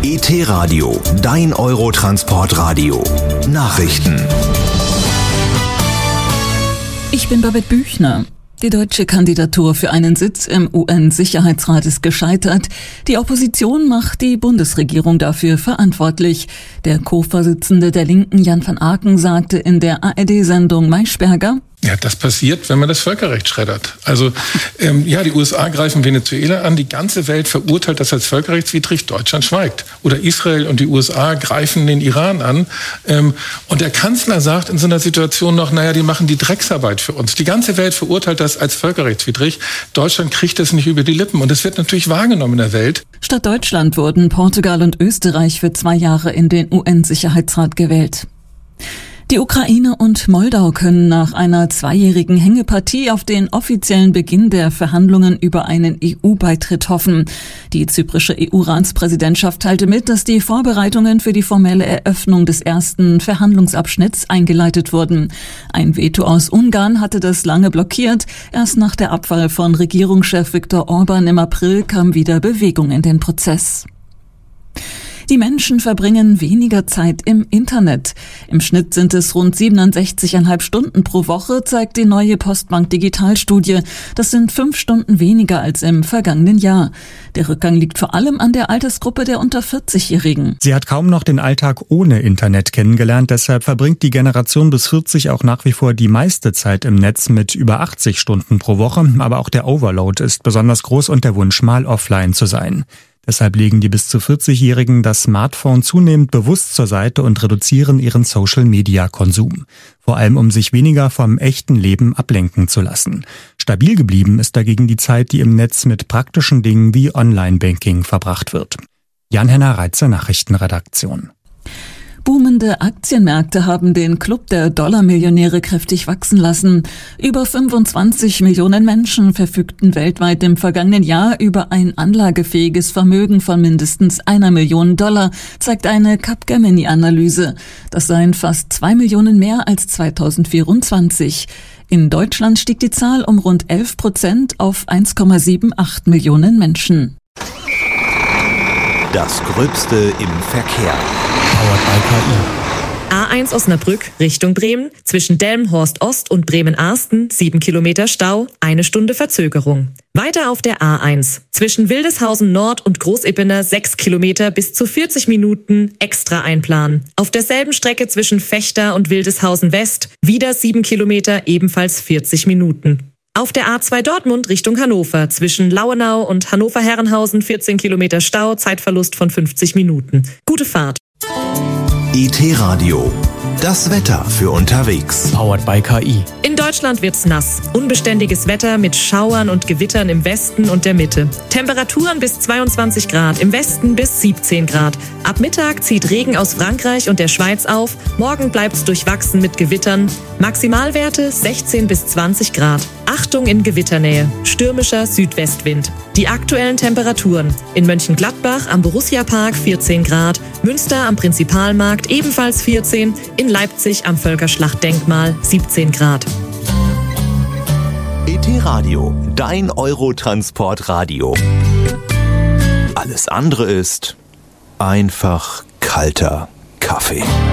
ET-Radio, dein Eurotransportradio. Nachrichten. Ich bin Babette Büchner. Die deutsche Kandidatur für einen Sitz im UN-Sicherheitsrat ist gescheitert. Die Opposition macht die Bundesregierung dafür verantwortlich. Der Co-Vorsitzende der Linken, Jan van Aken, sagte in der ARD-Sendung Maischberger: Ja, das passiert, wenn man das Völkerrecht schreddert. Also die USA greifen Venezuela an, die ganze Welt verurteilt das als völkerrechtswidrig, Deutschland schweigt. Oder Israel und die USA greifen den Iran an. Und der Kanzler sagt in so einer Situation noch, die machen die Drecksarbeit für uns. Die ganze Welt verurteilt das als völkerrechtswidrig. Deutschland kriegt das nicht über die Lippen. Und das wird natürlich wahrgenommen in der Welt. Statt Deutschland wurden Portugal und Österreich für 2 Jahre in den UN-Sicherheitsrat gewählt. Die Ukraine und Moldau können nach einer 2-jährigen Hängepartie auf den offiziellen Beginn der Verhandlungen über einen EU-Beitritt hoffen. Die zyprische EU-Ratspräsidentschaft teilte mit, dass die Vorbereitungen für die formelle Eröffnung des ersten Verhandlungsabschnitts eingeleitet wurden. Ein Veto aus Ungarn hatte das lange blockiert. Erst nach der Abwahl von Regierungschef Viktor Orban im April kam wieder Bewegung in den Prozess. Die Menschen verbringen weniger Zeit im Internet. Im Schnitt sind es rund 67,5 Stunden pro Woche, zeigt die neue Postbank Digitalstudie. Das sind 5 Stunden weniger als im vergangenen Jahr. Der Rückgang liegt vor allem an der Altersgruppe der unter 40-Jährigen. Sie hat kaum noch den Alltag ohne Internet kennengelernt. Deshalb verbringt die Generation bis 40 auch nach wie vor die meiste Zeit im Netz mit über 80 Stunden pro Woche. Aber auch der Overload ist besonders groß und der Wunsch, mal offline zu sein. Deshalb legen die bis zu 40-Jährigen das Smartphone zunehmend bewusst zur Seite und reduzieren ihren Social-Media-Konsum. Vor allem, um sich weniger vom echten Leben ablenken zu lassen. Stabil geblieben ist dagegen die Zeit, die im Netz mit praktischen Dingen wie Online-Banking verbracht wird. Jan-Henner Reitzer, Nachrichtenredaktion. Boomende Aktienmärkte haben den Club der Dollarmillionäre kräftig wachsen lassen. Über 25 Millionen Menschen verfügten weltweit im vergangenen Jahr über ein anlagefähiges Vermögen von mindestens $1 Million, zeigt eine Capgemini-Analyse. Das seien fast 2 Millionen mehr als 2024. In Deutschland stieg die Zahl um rund 11% auf 1,78 Millionen Menschen. Das Gröbste im Verkehr. Powered by KI. A1 Osnabrück Richtung Bremen, zwischen Delmenhorst Ost und Bremen-Arsten 7 Kilometer Stau, 1 Stunde Verzögerung. Weiter auf der A1, zwischen Wildeshausen Nord und Großippener 6 Kilometer bis zu 40 Minuten extra einplanen. Auf derselben Strecke zwischen Vechta und Wildeshausen West wieder 7 Kilometer, ebenfalls 40 Minuten. Auf der A2 Dortmund Richtung Hannover, zwischen Lauenau und Hannover-Herrenhausen 14 Kilometer Stau, Zeitverlust von 50 Minuten. Gute Fahrt. ET-Radio, das Wetter für unterwegs. Powered by KI. In Deutschland wird's nass. Unbeständiges Wetter mit Schauern und Gewittern im Westen und der Mitte. Temperaturen bis 22 Grad, im Westen bis 17 Grad. Ab Mittag zieht Regen aus Frankreich und der Schweiz auf. Morgen bleibt's durchwachsen mit Gewittern. Maximalwerte 16 bis 20 Grad. Achtung in Gewitternähe. Stürmischer Südwestwind. Die aktuellen Temperaturen. In Mönchengladbach am Borussia-Park 14 Grad. Münster am Prinzipalmarkt ebenfalls 14. In Leipzig am Völkerschlachtdenkmal 17 Grad. ET-Radio, dein Eurotransportradio. Alles andere ist einfach kalter Kaffee.